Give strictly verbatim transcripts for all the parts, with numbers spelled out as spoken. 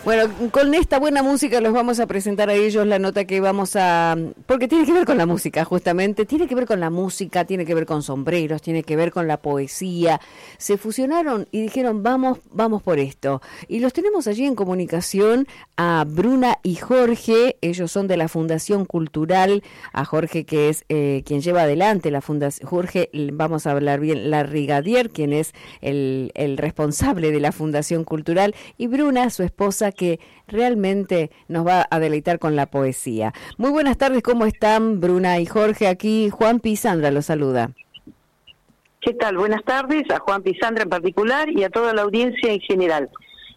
Bueno, con esta buena música los vamos a presentar a ellos la nota que vamos a... Porque tiene que ver con la música, justamente. Tiene que ver con la música, tiene que ver con sombreros, tiene que ver con la poesía. Se fusionaron y dijeron, vamos, vamos por esto. Y los tenemos allí en comunicación a Bruna y Jorge. Ellos son de la Fundación Cultural. A Jorge, que es eh, quien lleva adelante la Fundación... Jorge, vamos a hablar bien, Larrigadier, quien es el, el responsable de la Fundación Cultural. Y Bruna, su esposa, que realmente nos va a deleitar con la poesía. Muy buenas tardes, ¿cómo están Bruna y Jorge? Aquí Juan Pisandra los saluda. ¿Qué tal? Buenas tardes, a Juan Pisandra en particular y a toda la audiencia en general.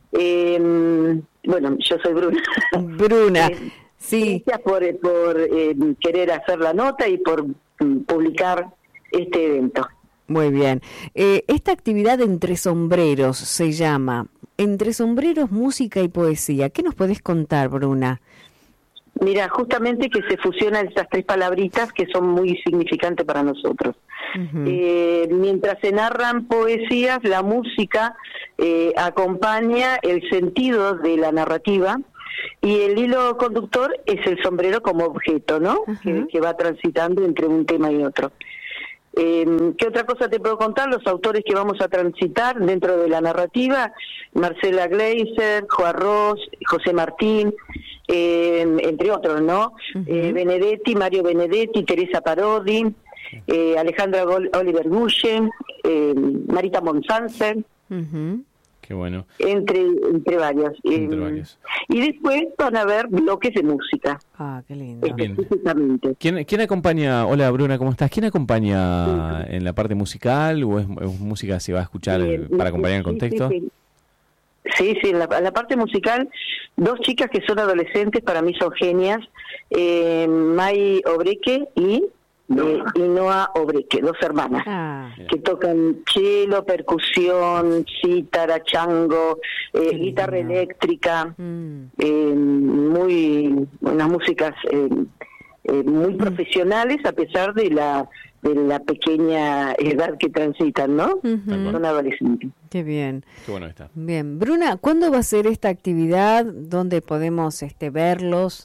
Eh, bueno, yo soy Bruna. Bruna, eh, sí. Gracias por, por eh, querer hacer la nota y por um, publicar este evento. Muy bien. Eh, esta actividad Entre Sombreros se llama Entre Sombreros, Música y Poesía. ¿Qué nos podés contar, Bruna? Mira, justamente que se fusionan estas tres palabritas que son muy significantes para nosotros. Uh-huh. Eh, mientras se narran poesías, la música eh, acompaña el sentido de la narrativa y el hilo conductor es el sombrero como objeto, ¿no? Uh-huh. Que, que va transitando entre un tema y otro. Eh, ¿Qué otra cosa te puedo contar? Los autores que vamos a transitar dentro de la narrativa: Marcela Gleiser, Joan Ros, José Martín, eh, entre otros, ¿no? Uh-huh. Eh, Benedetti, Mario Benedetti, Teresa Parodi, eh, Alejandra Gol- Oliver Gulle, eh, Marita Monsanser. Uh-huh. Qué bueno. Entre, entre varias. Entre eh, varias. Y después van a haber bloques de música. Ah, qué lindo. Específicamente. ¿Quién, ¿Quién acompaña? Hola Bruna, ¿cómo estás? ¿Quién acompaña sí. en la parte musical o es, es música se va a escuchar sí, para acompañar el contexto? Sí, sí, sí. sí, sí en, la, en la parte musical, dos chicas que son adolescentes, para mí son genias, eh, May Obreque y... Eh, y Noa Obreque, dos hermanas, ah. que tocan cello, percusión, cítara, chango, eh, guitarra eléctrica, mm. eh, muy unas músicas eh, eh, muy mm. profesionales a pesar de la de la pequeña edad que transitan, ¿no? Uh-huh. Son adolescentes. Qué bien. Qué bueno está. Bien, Bruna, ¿cuándo va a ser esta actividad? ¿Dónde podemos este verlos?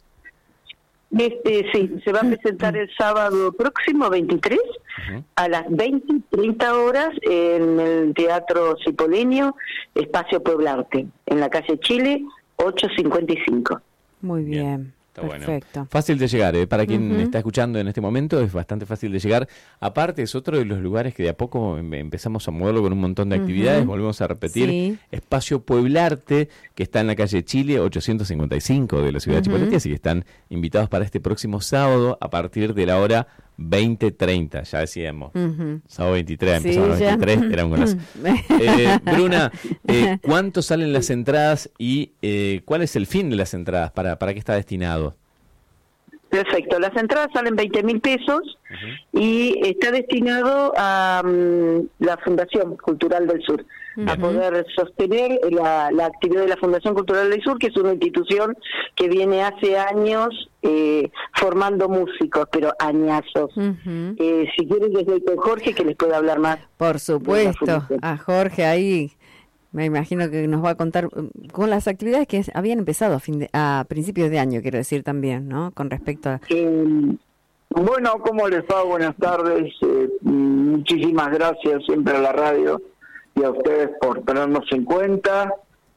Este, sí, se va a presentar el sábado próximo, veintitrés, uh-huh. a las veinte, treinta horas en el Teatro Cipoleño, Espacio Pueblarte, en la calle Chile, ochocientos cincuenta y cinco. Muy bien. bien. Está Perfecto. Bueno. Fácil de llegar, ¿eh? Para quien uh-huh. está escuchando en este momento es bastante fácil de llegar. Aparte es otro de los lugares que de a poco em- empezamos a moverlo con un montón de actividades. Uh-huh. Volvemos a repetir, sí. Espacio Pueblarte, que está en la calle Chile ochocientos cincuenta y cinco de la ciudad uh-huh. de Chipoleti, así que están invitados para este próximo sábado a partir de la hora veinte treinta, ya decíamos, uh-huh. sábado veintitrés, sí, empezamos a las veintitrés, era un golazo. eh, Bruna, eh, ¿cuánto salen las entradas y eh, cuál es el fin de las entradas? ¿Para, para qué está destinado? Perfecto, las entradas salen veinte mil pesos uh-huh. y está destinado a um, la Fundación Cultural del Sur, uh-huh. a poder sostener la, la actividad de la Fundación Cultural del Sur, que es una institución que viene hace años eh, formando músicos, pero añazos. Uh-huh. Eh, si quieres les doy con Jorge que les pueda hablar más. Por supuesto, a Jorge ahí. Me imagino que nos va a contar con las actividades que habían empezado a, fin de, a principios de año, quiero decir también, ¿no? Con respecto a... Eh, bueno, ¿cómo les va? Buenas tardes. Eh, muchísimas gracias siempre a la radio y a ustedes por tenernos en cuenta.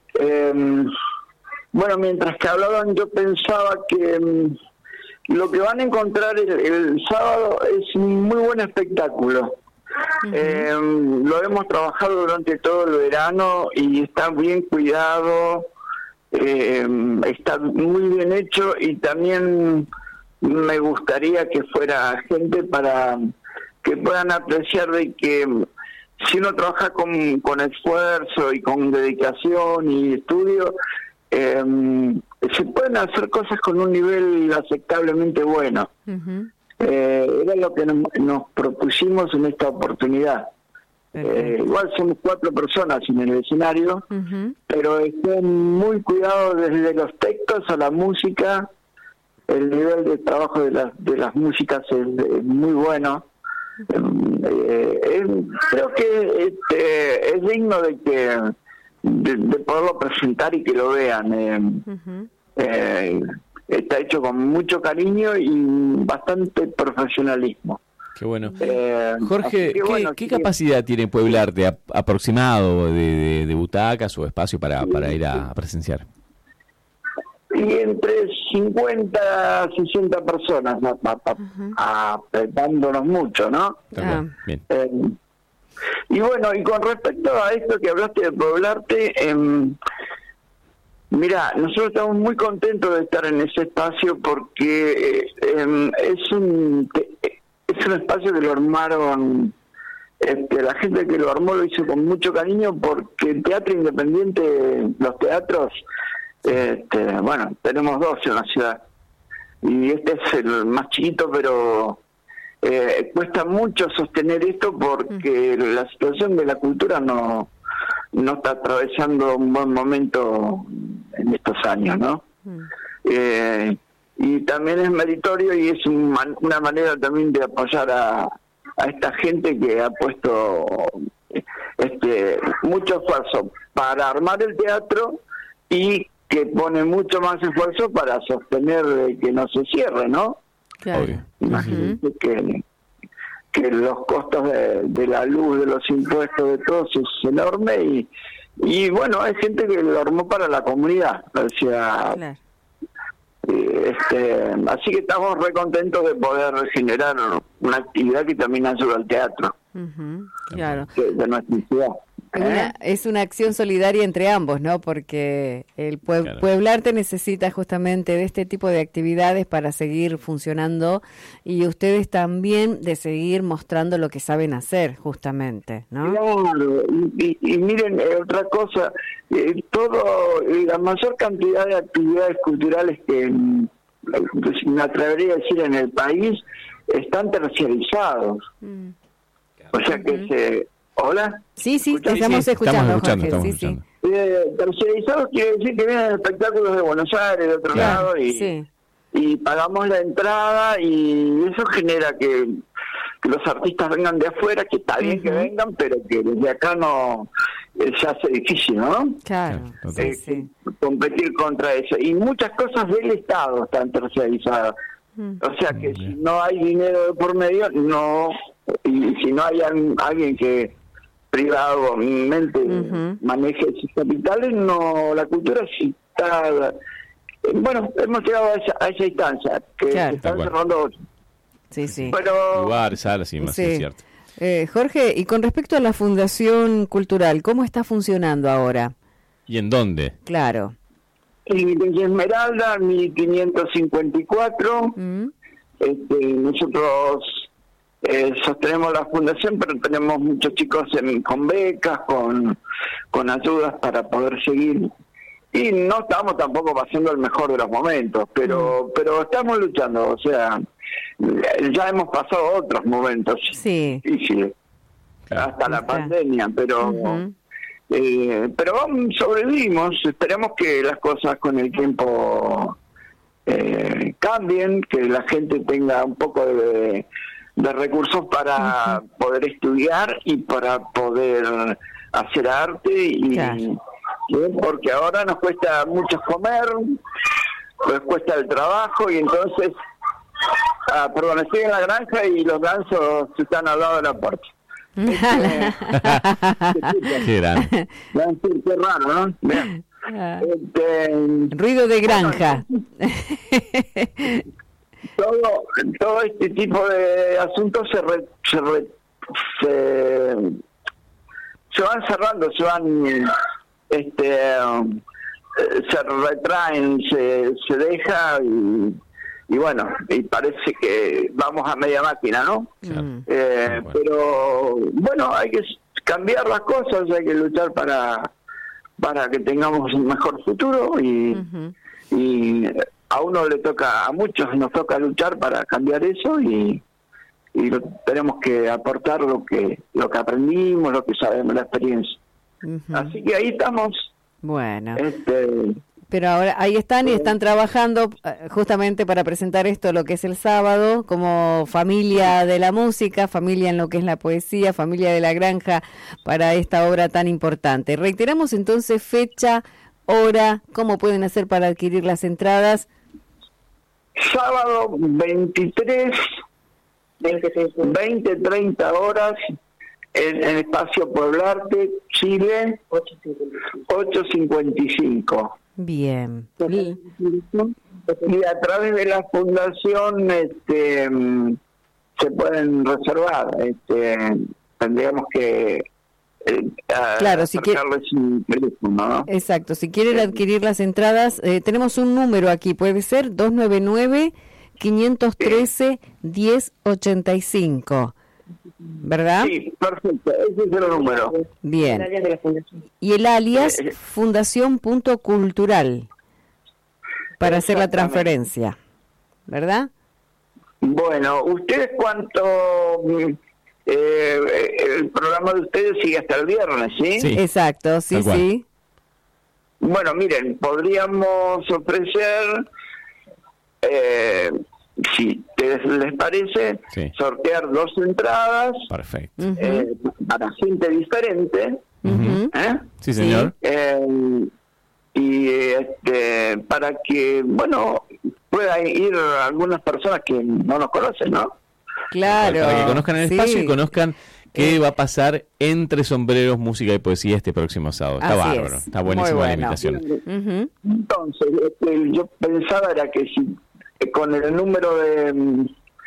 Eh, bueno, mientras que hablaban yo pensaba que um, lo que van a encontrar el, el sábado es un muy buen espectáculo. Uh-huh. Eh, lo hemos trabajado durante todo el verano y está bien cuidado, eh, está muy bien hecho y también me gustaría que fuera gente para que puedan apreciar de que si uno trabaja con, con esfuerzo y con dedicación y estudio, eh, se pueden hacer cosas con un nivel aceptablemente bueno. Uh-huh. Eh, era lo que nos, nos propusimos en esta oportunidad. Eh, igual somos cuatro personas en el escenario, uh-huh. pero están muy cuidados desde los textos a la música. El nivel de trabajo de las de las músicas es, es muy bueno. Eh, eh, creo que este, es digno de que de, de poderlo presentar y que lo vean. Eh, uh-huh. eh, está hecho con mucho cariño y bastante profesionalismo. Qué bueno. Eh, Jorge, que, ¿qué, bueno, ¿qué capacidad tiene Pueblarte a, aproximado de, de, de butacas o espacio para, para ir a, a presenciar? Y entre cincuenta a sesenta personas, uh-huh. apretándonos mucho, ¿no? Ah. Bien. Eh, y bueno, y con respecto a esto que hablaste de Pueblarte, eh, mira, nosotros estamos muy contentos de estar en ese espacio porque eh, es un es un espacio que lo armaron, este, la gente que lo armó lo hizo con mucho cariño, porque el teatro independiente, los teatros, este, bueno, tenemos dos en la ciudad y este es el más chiquito, pero eh, cuesta mucho sostener esto porque mm. la situación de la cultura no no está atravesando un buen momento en estos años, ¿no? Mm. Eh, y también es meritorio y es un man, una manera también de apoyar a, a esta gente que ha puesto este mucho esfuerzo para armar el teatro y que pone mucho más esfuerzo para sostener que no se cierre, ¿no? Claro. Imagínate uh-huh. que que los costos de, de la luz, de los impuestos, de todo eso es enorme y, y bueno, hay gente que lo armó para la comunidad, o sea, claro. este, así que estamos re contentos de poder generar una actividad que también ayuda al teatro. Uh-huh. Claro. De, de nuestra ciudad. Es una, es una acción solidaria entre ambos, ¿no? Porque el pue- claro. Pueblarte necesita justamente de este tipo de actividades para seguir funcionando y ustedes también de seguir mostrando lo que saben hacer, justamente, ¿no? Claro, y, y, y miren, eh, otra cosa, eh, todo, eh, la mayor cantidad de actividades culturales que, que me atrevería a decir en el país están terciarizados. Mm. O sea que uh-huh. se... ¿Hola? Sí, sí, te estamos sí, escuchando, estamos escuchando, Jorge. estamos Sí, escuchando. sí. Eh, tercerizados quiere decir que vienen espectáculos de Buenos Aires, de otro claro, lado, y, sí. y pagamos la entrada y eso genera que, que los artistas vengan de afuera, que está bien uh-huh. que vengan, pero que desde acá no eh, se hace difícil, ¿no? Claro, eh, sí, sí. Competir contra eso. Y muchas cosas del Estado están tercerizadas. Uh-huh. O sea que uh-huh. si no hay dinero de por medio, no... Y si no hay alguien que privadamente uh-huh. maneje sus capitales, no, la cultura sí está, bueno, hemos llegado a esa, a esa instancia que claro. se están cerrando. Sí, sí. Pero lugar, salas y más, sí. Es cierto. Eh, Jorge, y con respecto a la Fundación Cultural, ¿cómo está funcionando ahora? ¿Y en dónde? Claro. En Esmeralda, mil quinientos cincuenta y cuatro, uh-huh. este, nosotros Eh, sostenemos la fundación, pero tenemos muchos chicos en, con becas, con con ayudas para poder seguir. Y no estamos tampoco pasando el mejor de los momentos, pero mm. pero estamos luchando, o sea, ya hemos pasado otros momentos sí. difíciles, claro. hasta la claro. pandemia, pero uh-huh. eh, pero vamos, sobrevivimos, esperemos que las cosas con el tiempo eh, cambien, que la gente tenga un poco de de recursos para uh-huh. poder estudiar y para poder hacer arte y claro. porque ahora nos cuesta mucho comer, nos cuesta el trabajo y entonces ah, perdón, estoy en la granja y los gansos están al lado de la puerta. Qué grande. Qué raro, ¿no? Mira. Ah. Este, ruido de granja. todo todo este tipo de asuntos se re, se, re, se se van cerrando, se van este um, se retraen, se se deja y, y bueno, y parece que vamos a media máquina, ¿no? Mm. Eh, bueno. Pero bueno, hay que cambiar las cosas, hay que luchar para para que tengamos un mejor futuro y uh-huh. y a uno le toca, a muchos nos toca luchar para cambiar eso y, y lo, tenemos que aportar lo que lo que aprendimos, lo que sabemos, la experiencia. Uh-huh. Así que ahí estamos. Bueno. Este, Pero ahora ahí están y están trabajando justamente para presentar esto, lo que es el sábado, como familia de la música, familia en lo que es la poesía, familia de la granja, para esta obra tan importante. Reiteramos entonces fecha, hora, cómo pueden hacer para adquirir las entradas. Sábado veintitrés, veinte, treinta horas, en el Espacio Pueblarte, Chile, ocho cincuenta y cinco. Bien. Y a través de la fundación este, se pueden reservar. Este, tendríamos que eh, claro, si quiere... un teléfono, ¿no? Exacto, si quieren adquirir las entradas, eh, tenemos un número aquí, puede ser dos nueve nueve, cinco uno tres, uno cero ocho cinco. ¿Verdad? Sí, perfecto, ese es el número. Bien. Y el alias eh, fundación punto cultural para hacer la transferencia, ¿verdad? Bueno, ¿ustedes cuánto... Eh, el programa de ustedes sigue hasta el viernes, ¿sí? Sí. Exacto, sí, sí. Bueno, miren, podríamos ofrecer... Eh, si te, les parece, sí. sortear dos entradas. Perfecto. eh, uh-huh. para gente diferente. Uh-huh. ¿eh? Sí, señor. Eh, y este, para que, bueno, puedan ir algunas personas que no nos conocen, ¿no? Claro. Para que conozcan el espacio sí. y conozcan qué va a pasar entre sombreros, música y poesía este próximo sábado. Está Así bárbaro, es. Está buenísima bueno. la invitación. Uh-huh. Entonces, este, yo pensaba era que si con el número de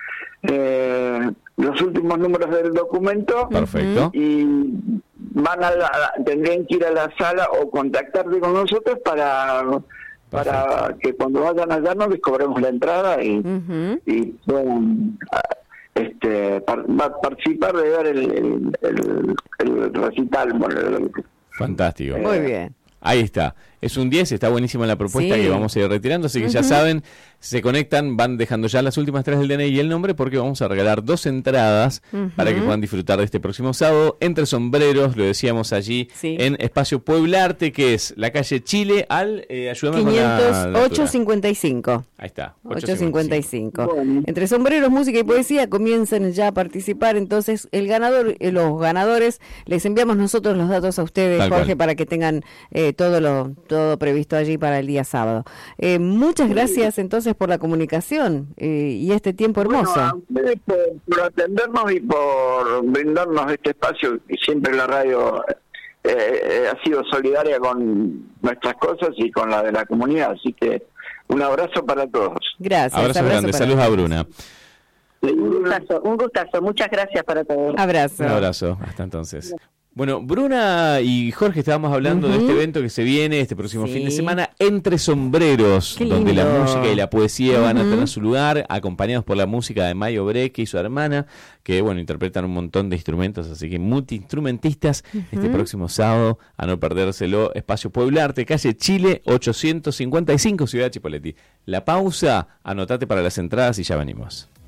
eh, los últimos números del documento, perfecto, y van a la, tendrían que ir a la sala o contactarte con nosotros para para perfecto. que cuando vayan allá nos les cobremos la entrada y, uh-huh. y puedan este par, participar de ver el, el, el, el recital. Bueno, el, fantástico. Eh, Muy bien. Ahí está. Es un diez, está buenísima la propuesta sí. que vamos a ir retirando, así que uh-huh. ya saben, se conectan, van dejando ya las últimas tres del D N I y el nombre porque vamos a regalar dos entradas uh-huh. para que puedan disfrutar de este próximo sábado entre sombreros, lo decíamos allí, sí. en Espacio Pueblarte, que es la calle Chile al, eh, ayúdame quinientos, con la ocho cincuenta y cinco. Ahí está, ocho cincuenta y cinco. Bueno. Entre sombreros, música y poesía comienzan ya a participar, entonces el ganador, eh, los ganadores, les enviamos nosotros los datos a ustedes, Tal Jorge, cual. para que tengan eh, todo lo todo previsto allí para el día sábado. Eh, muchas gracias entonces por la comunicación eh, y este tiempo hermoso. Bueno, a ustedes por, por atendernos y por brindarnos este espacio, y siempre la radio eh, ha sido solidaria con nuestras cosas y con la de la comunidad, así que un abrazo para todos. Gracias. Abrazo, abrazo grande, saludos a Bruna. Un gustazo, un gustazo, muchas gracias para todos. Abrazo. Un abrazo, hasta entonces. Bueno, Bruna y Jorge estábamos hablando uh-huh. de este evento que se viene este próximo sí. fin de semana, Entre Sombreros, donde la música y la poesía uh-huh. van a tener su lugar, acompañados por la música de Mayo Breque y su hermana, que bueno, interpretan un montón de instrumentos, así que multiinstrumentistas, uh-huh. este próximo sábado, a no perdérselo, Espacio Pueblarte, calle Chile, ochocientos cincuenta y cinco, Ciudad de Chipoleti. La pausa, anotate para las entradas y ya venimos.